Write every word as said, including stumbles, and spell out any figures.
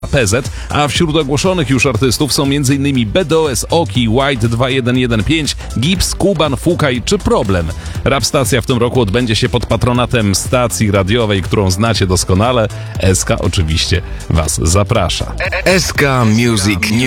P Z, a wśród ogłoszonych już artystów są m.in. B D O S, Oki, White dwa jeden jeden pięć, Gibbs, Kuban, Fukaj czy Problem. Rap Stacja w tym roku odbędzie się pod patronatem stacji radiowej, którą znacie doskonale. S K oczywiście Was zaprasza. S K Music News.